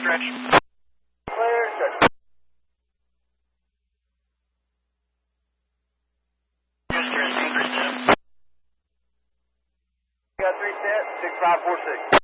stretch. Clear, stretch. Just 3 step. Got 3 steps, 6546.